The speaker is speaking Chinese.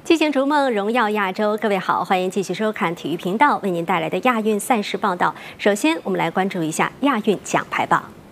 激情逐梦，荣耀亚洲。各位好，欢迎继续收看体育频道为您带来的亚运赛事报道。首先，我们来关注一下亚运奖牌榜。